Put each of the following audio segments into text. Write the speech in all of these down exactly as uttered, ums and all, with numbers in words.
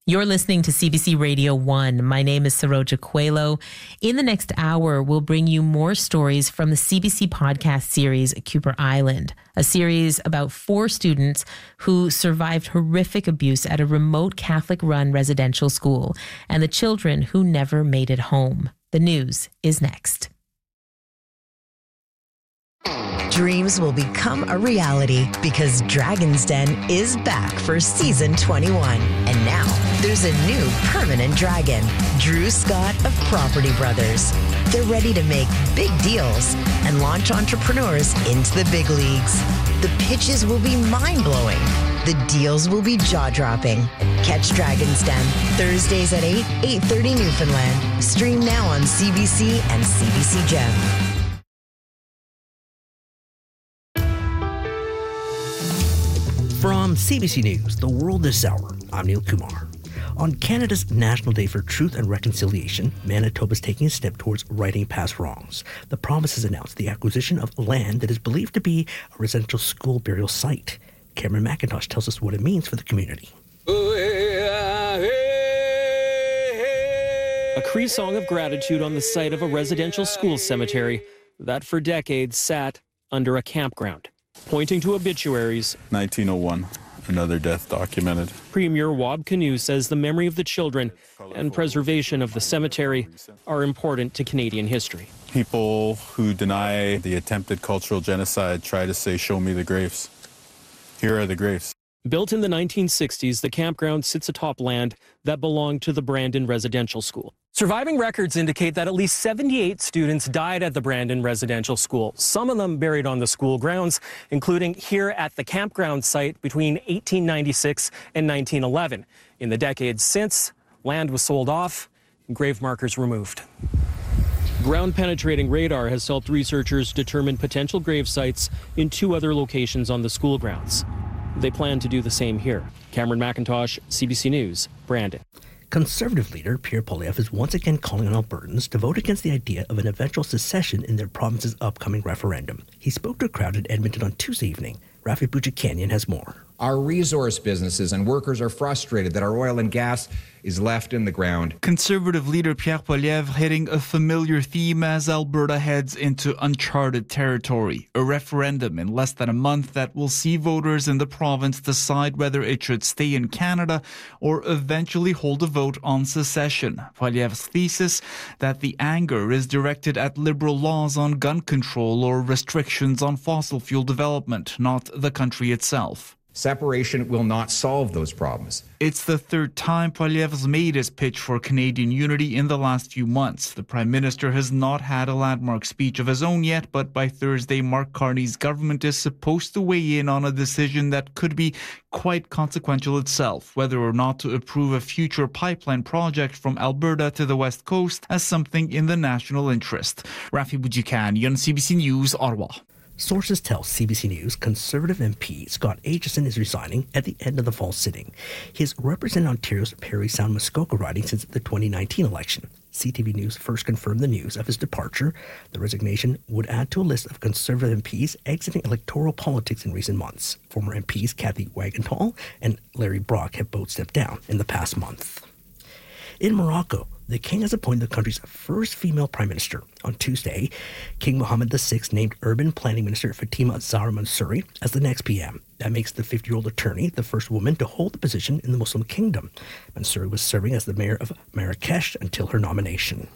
You're listening to C B C Radio one. My name is Saroja Coelho. In the next hour, we'll bring you more stories from the C B C podcast series, Cooper Island, a series about four students who survived horrific abuse at a remote Catholic-run residential school and the children who never made it home. The news is next. Dreams will become a reality because Dragon's Den is back for season twenty-one. And now there's a new permanent dragon, Drew Scott of Property Brothers. They're ready to make big deals and launch entrepreneurs into the big leagues. The pitches will be mind-blowing. The deals will be jaw-dropping. Catch Dragon's Den Thursdays at eight, eight thirty Newfoundland. Stream now on C B C and C B C Gem. From C B C News, The World This Hour, I'm Neil Kumar. On Canada's National Day for Truth and Reconciliation, Manitoba is taking a step towards righting past wrongs. The province has announced the acquisition of land that is believed to be a residential school burial site. Cameron McIntosh tells us what it means for the community. A Cree song of gratitude on the site of a residential school cemetery that for decades sat under a campground. Pointing to obituaries, nineteen oh one, another death documented. Premier Wab Kinew says the memory of the children and preservation of the cemetery are important to Canadian history. People who deny the attempted cultural genocide try to say, show me the graves. Here are the graves. Built in the nineteen sixties, the campground sits atop land that belonged to the Brandon Residential School. Surviving records indicate that at least seventy-eight students died at the Brandon Residential School, some of them buried on the school grounds, including here at the campground site between eighteen ninety-six and nineteen eleven. In the decades since, land was sold off and grave markers removed. Ground-penetrating radar has helped researchers determine potential grave sites in two other locations on the school grounds. They plan to do the same here. Cameron McIntosh, C B C News, Brandon. Conservative leader Pierre Poilievre is once again calling on Albertans to vote against the idea of an eventual secession in their province's upcoming referendum. He spoke to a crowd in Edmonton on Tuesday evening. Rafi Boudjikanian has more. Our resource businesses and workers are frustrated that our oil and gas is left in the ground. Conservative leader Pierre Poilievre hitting a familiar theme as Alberta heads into uncharted territory. A referendum in less than a month that will see voters in the province decide whether it should stay in Canada or eventually hold a vote on secession. Poilievre's thesis that the anger is directed at Liberal laws on gun control or restrictions on fossil fuel development, not the country itself. Separation will not solve those problems. It's the third time Poilievre's made his pitch for Canadian unity in the last few months. The Prime Minister has not had a landmark speech of his own yet, but by Thursday, Mark Carney's government is supposed to weigh in on a decision that could be quite consequential itself, whether or not to approve a future pipeline project from Alberta to the West Coast as something in the national interest. Rafi Boudjikanian, C B C News, Ottawa. Sources tell C B C News Conservative M P Scott Aitchison is resigning at the end of the fall sitting. He has represented Ontario's Parry Sound Muskoka riding since the twenty nineteen election. C T V News first confirmed the news of his departure. The resignation would add to a list of Conservative M Ps exiting electoral politics in recent months. Former M Ps Kathy Wagenthal and Larry Brock have both stepped down in the past month. In Morocco, the king has appointed the country's first female prime minister. On Tuesday, King Mohammed the sixth named urban planning minister Fatima Zahra Mansouri as the next P M. That makes the fifty-year-old attorney the first woman to hold the position in the Muslim kingdom. Mansouri was serving as the mayor of Marrakesh until her nomination.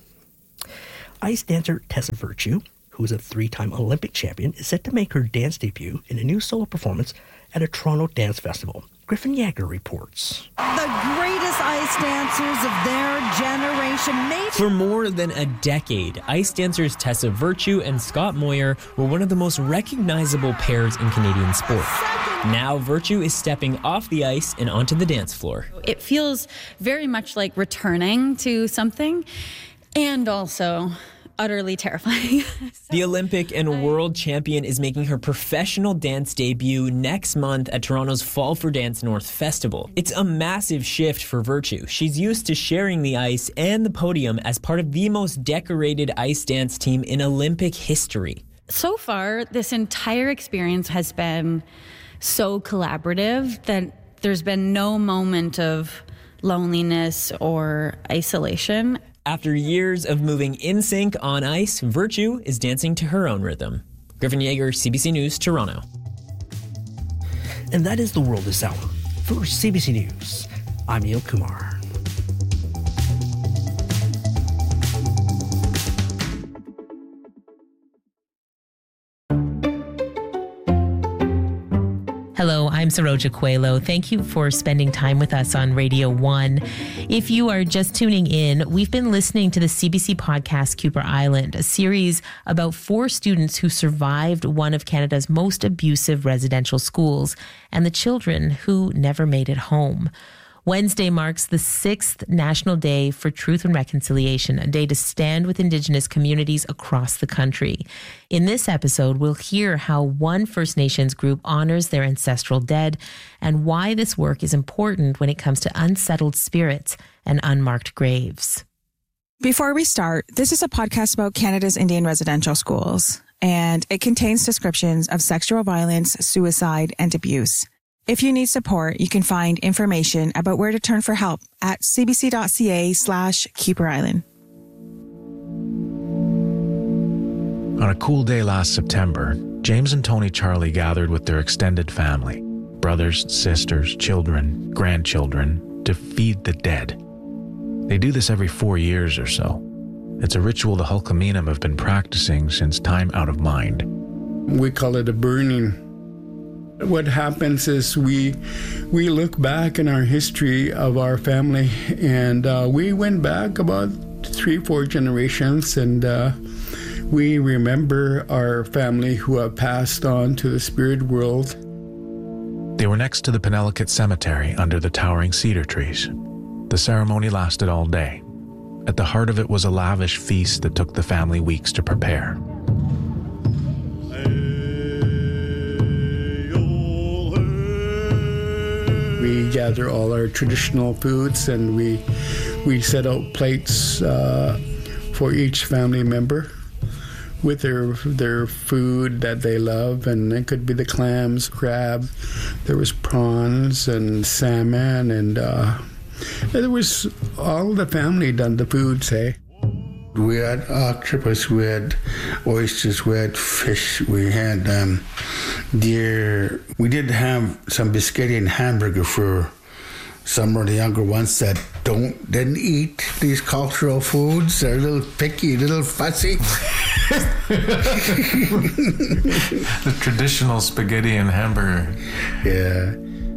Ice dancer Tessa Virtue, who is a three-time Olympic champion, is set to make her dance debut in a new solo performance at a Toronto dance festival. Griffin Yager reports. The greatest ice dancers of their generation. Maybe. For more than a decade, ice dancers Tessa Virtue and Scott Moyer were one of the most recognizable pairs in Canadian sport. Now Virtue is stepping off the ice and onto the dance floor. It feels very much like returning to something, and also utterly terrifying. so, the Olympic and world champion is making her professional dance debut next month at Toronto's Fall for Dance North Festival. It's a massive shift for Virtue. She's used to sharing the ice and the podium as part of the most decorated ice dance team in Olympic history. So far, this entire experience has been so collaborative that there's been no moment of loneliness or isolation. After years of moving in sync on ice, Virtue is dancing to her own rhythm. Griffin Yeager, C B C News, Toronto. And that is the world this hour. For C B C News, I'm Neil Kumar. Hello, I'm Saroja Coelho. Thank you for spending time with us on Radio one. If you are just tuning in, we've been listening to the C B C podcast Cooper Island, a series about four students who survived one of Canada's most abusive residential schools and the children who never made it home. Wednesday marks the sixth National Day for Truth and Reconciliation, a day to stand with Indigenous communities across the country. In this episode, we'll hear how one First Nations group honors their ancestral dead and why this work is important when it comes to unsettled spirits and unmarked graves. Before we start, this is a podcast about Canada's Indian residential schools, and it contains descriptions of sexual violence, suicide, and abuse. If you need support, you can find information about where to turn for help at cbc.ca slash Cooper Island. On a cool day last September, James and Tony Charlie gathered with their extended family, brothers, sisters, children, grandchildren, to feed the dead. They do this every four years or so. It's a ritual the Hulkaminam have been practicing since time out of mind. We call it a burning. What happens is we we look back in our history of our family, and uh, we went back about three, four generations, and uh, we remember our family who have passed on to the spirit world. They were next to the Penelakut Cemetery under the towering cedar trees. The ceremony lasted all day. At the heart of it was a lavish feast that took the family weeks to prepare. We gather all our traditional foods, and we we set out plates uh, for each family member with their their food that they love, and it could be the clams, crab. There was prawns and salmon, and uh, there was all the family done the food. Say. We had octopus, we had oysters, we had fish, we had um, deer. We did have some biscuit and hamburger for some of the younger ones that don't didn't eat these cultural foods. They're a little picky, a little fussy. The traditional spaghetti and hamburger. Yeah.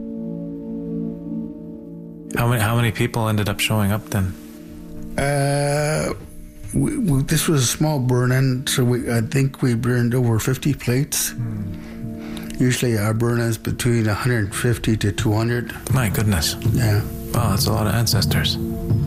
How many how many people ended up showing up then? Uh. We, we, this was a small burn-in, so we, I think we burned over fifty plates. Mm. Usually our burn-ins between one hundred fifty to two hundred. My goodness. Yeah. Wow, that's a lot of ancestors.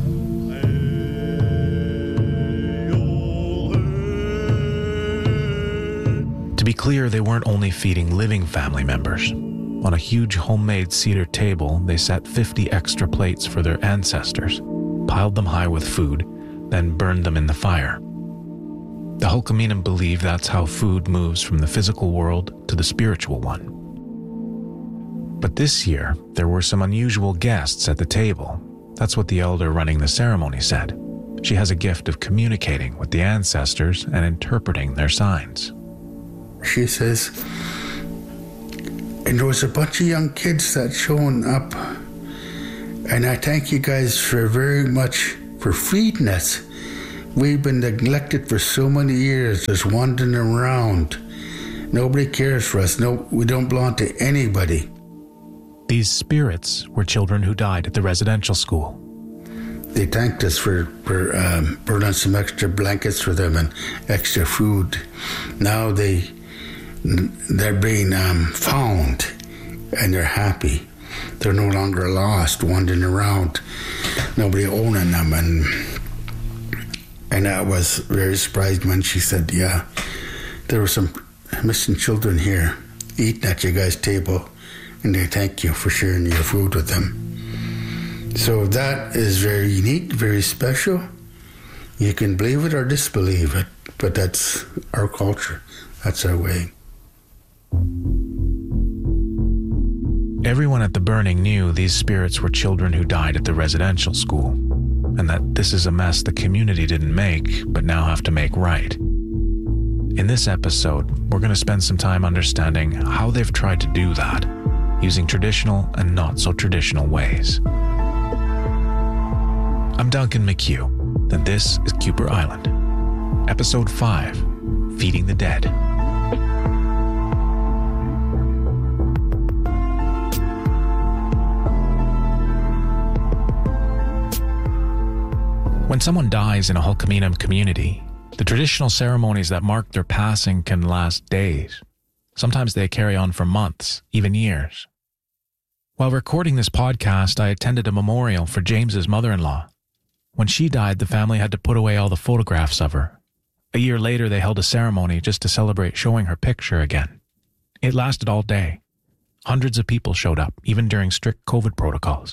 To be clear, they weren't only feeding living family members. On a huge homemade cedar table, they set fifty extra plates for their ancestors, piled them high with food, then burned them in the fire. The Hulkaminam believe that's how food moves from the physical world to the spiritual one. But this year, there were some unusual guests at the table. That's what the elder running the ceremony said. She has a gift of communicating with the ancestors and interpreting their signs. She says, and there was a bunch of young kids that shown up, and I thank you guys for very much for feeding us. We've been neglected for so many years, just wandering around. Nobody cares for us. No, we don't belong to anybody. These spirits were children who died at the residential school. They thanked us for, for um, burning some extra blankets for them and extra food. Now they, they're being um, found, and they're happy. They're no longer lost, wandering around, nobody owning them. And and I was very surprised when she said, yeah, there were some missing children here eating at your guys' table, and they thank you for sharing your food with them. So that is very unique, very special. You can believe it or disbelieve it, but that's our culture. That's our way. Everyone at the burning knew these spirits were children who died at the residential school, and that this is a mess the community didn't make, but now have to make right. In this episode, we're going to spend some time understanding how they've tried to do that, using traditional and not so traditional ways. I'm Duncan McHugh, and this is Kuper Island. Episode five, Feeding the Dead. When someone dies in a Hulkaminam community, the traditional ceremonies that mark their passing can last days. Sometimes they carry on for months, even years. While recording this podcast, I attended a memorial for James's mother-in-law. When she died, the family had to put away all the photographs of her. A year later, they held a ceremony just to celebrate showing her picture again. It lasted all day. Hundreds of people showed up, even during strict COVID protocols.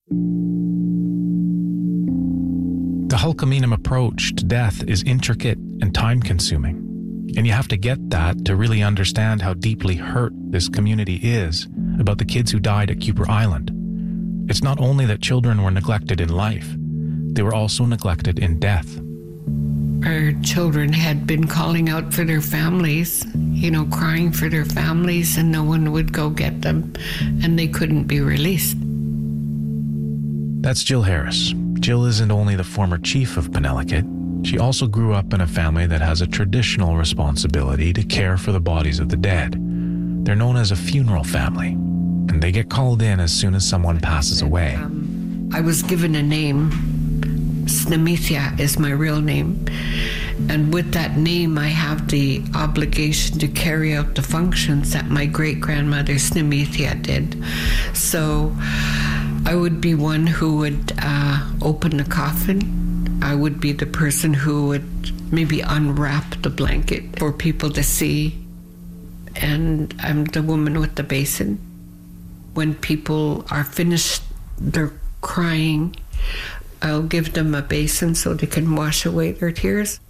The Hulkaminam approach to death is intricate and time-consuming, and you have to get that to really understand how deeply hurt this community is about the kids who died at Kuper Island. It's not only that children were neglected in life, they were also neglected in death. Our children had been calling out for their families, you know, crying for their families, and no one would go get them, and they couldn't be released. That's Jill Harris. Jill isn't only the former chief of Penelakut, she also grew up in a family that has a traditional responsibility to care for the bodies of the dead. They're known as a funeral family, and they get called in as soon as someone passes away. Um, I was given a name. Snamithia is my real name. And with that name, I have the obligation to carry out the functions that my great-grandmother Snamithia did. So I would be one who would uh, open the coffin. I would be the person who would maybe unwrap the blanket for people to see. And I'm the woman with the basin. When people are finished, they're crying, I'll give them a basin so they can wash away their tears.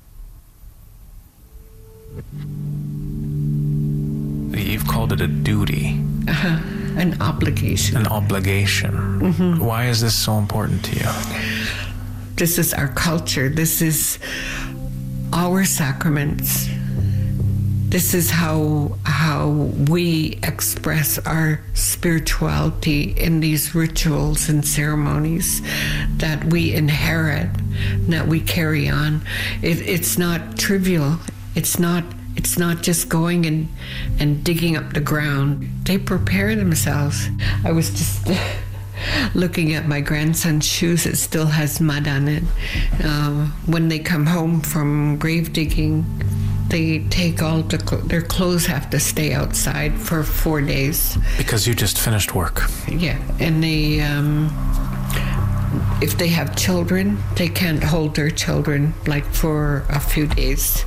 You've called it a duty. Uh-huh. An obligation. An obligation. Mm-hmm. Why is this so important to you? This is our culture. This is our sacraments. This is how how we express our spirituality in these rituals and ceremonies that we inherit, that we carry on. It, it's not trivial. It's not It's not just going and, and digging up the ground. They prepare themselves. I was just looking at my grandson's shoes. It still has mud on it. Uh, when they come home from grave digging, they take all the cl- their clothes have to stay outside for four days. Because you just finished work. Yeah, and they, um, if they have children, they can't hold their children like for a few days.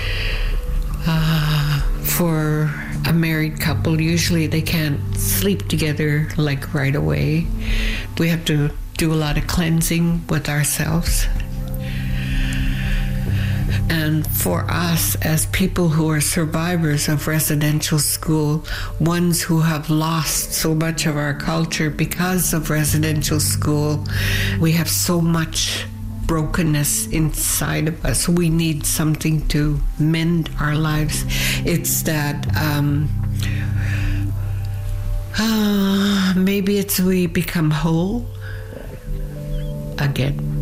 Uh, for a married couple, usually they can't sleep together like right away. We have to do a lot of cleansing with ourselves. And for us, as people who are survivors of residential school, ones who have lost so much of our culture because of residential school, we have so much brokenness inside of us. We need something to mend our lives. It's that um, uh, maybe it's we become whole again.